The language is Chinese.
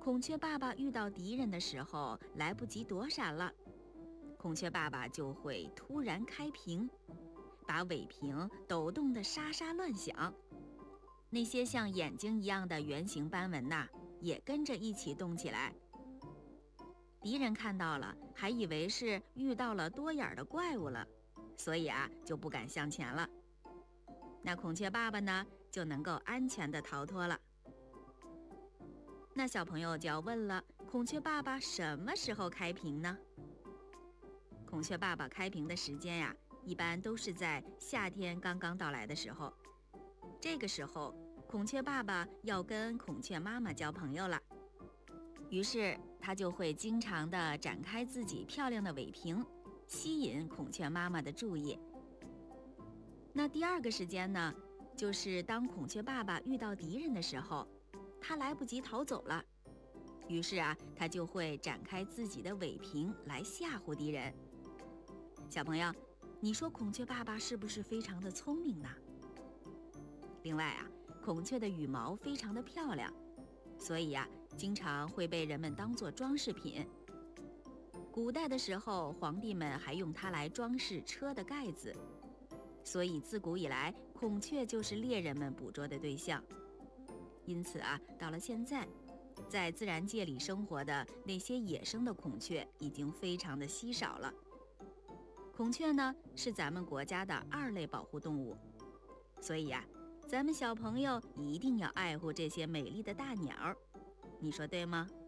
孔雀爸爸遇到敌人的时候来不及躲闪了，孔雀爸爸就会突然开屏，把尾屏抖动得沙沙乱响，那些像眼睛一样的圆形斑纹也跟着一起动起来。敌人看到了，还以为是遇到了多眼的怪物了，所以就不敢向前了。那孔雀爸爸呢，就能够安全地逃脱了。那小朋友就要问了，孔雀爸爸什么时候开屏呢？孔雀爸爸开屏的时间一般都是在夏天刚刚到来的时候。这个时候，孔雀爸爸要跟孔雀妈妈交朋友了，于是他就会经常地展开自己漂亮的尾屏，吸引孔雀妈妈的注意。那第二个时间呢，就是当孔雀爸爸遇到敌人的时候，他来不及逃走了，于是他就会展开自己的尾屏来吓唬敌人。小朋友，你说孔雀爸爸是不是非常的聪明呢？另外孔雀的羽毛非常的漂亮，所以经常会被人们当作装饰品。古代的时候，皇帝们还用它来装饰车的盖子，所以自古以来，孔雀就是猎人们捕捉的对象。因此到了现在，在自然界里生活的那些野生的孔雀已经非常的稀少了。孔雀呢，是咱们国家的2类保护动物，所以咱们小朋友一定要爱护这些美丽的大鸟，你说对吗？